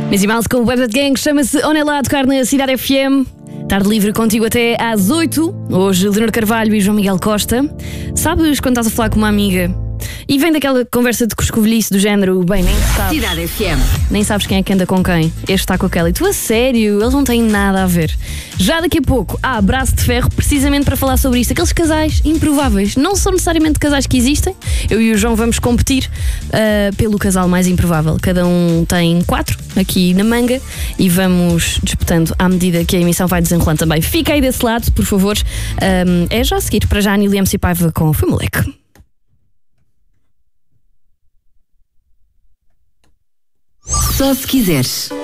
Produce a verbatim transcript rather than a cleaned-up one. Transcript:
Missy Mouse com o Web Gang, chama-se Onela a tocar na Cidade F M. Tarde livre contigo até às oito. Hoje, Leonor Carvalho e João Miguel Costa. Sabes quando estás a falar com uma amiga e vem daquela conversa de coscovilhice do género, bem, nem sabes. Cidade F M. Nem sabes quem é que anda com quem. Este está com aquela. E tu, a sério, eles não têm nada a ver. Já daqui a pouco há Braço de Ferro, precisamente para falar sobre isso. Aqueles casais improváveis. Não são necessariamente casais que existem. Eu e o João vamos competir uh, pelo casal mais improvável. Cada um tem quatro aqui na manga e vamos disputando à medida que a emissão vai desenrolando também. Fica aí desse lado, por favor. Um, é já a seguir. Para já, Anília M C Paiva com Foi Moleque. Só se quiseres.